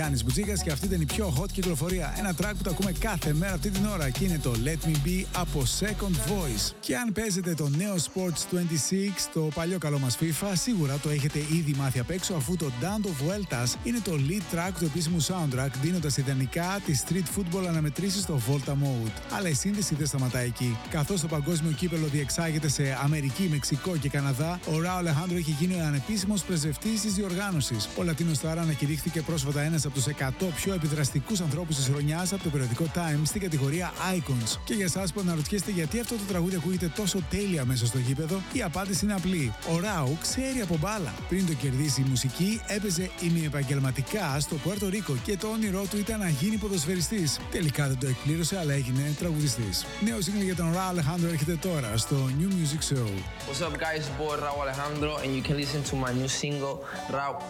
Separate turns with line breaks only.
Γιάννης Μπουτζίκας και αυτή ήταν η πιο hot κυκλοφορία. Ένα track που το ακούμε κάθε μέρα αυτή την ώρα και είναι το Let Me Be από Second Voice. Και αν παίζετε το νέο Sports 26, το παλιό καλό μας FIFA, σίγουρα το έχετε ήδη μάθει απ' έξω, αφού το Dando Vueltas είναι το lead track του επίσημου soundtrack, δίνοντας ιδανικά τη street football αναμετρήσεις στο Volta Mode. Αλλά η σύνδεση δεν σταματάει εκεί. Καθώς το παγκόσμιο κύπελο διεξάγεται σε Αμερική, Μεξικό και Καναδά, ο Ράο Αλεχάνδρο έχει γίνει ο ανεπίσημος πρεσβευτής της διοργάνωσης. Ο Λατίνος Στάρα ανακηρύχθηκε πρόσφατα ένας από τους 100 πιο επιδραστικούς ανθρώπους της χρονιάς από το περιοδικό Time στην κατηγορία Icons. Και για εσάς που αναρωτιέστε γιατί αυτό το τραγούδι ακούγεται τόσο τέλεια μέσα στο γήπεδο, η απάντηση είναι απλή. Ο Ράου ξέρει από μπάλα. Πριν το κερδίσει η μουσική, έπαιζε ημιεπαγγελματικά στο Πουέρτο Ρίκο και το όνειρό του ήταν να γίνει ποδοσφαιριστής. Τελικά δεν το εκπλήρωσε, αλλά έγινε τραγουδιστής. Νέο single για τον Ράο Αλεχάνδρο έρχεται τώρα στο New Music Show.
What's up, guys? It's boy Raul Alejandro, and you can listen to my new single, Raul.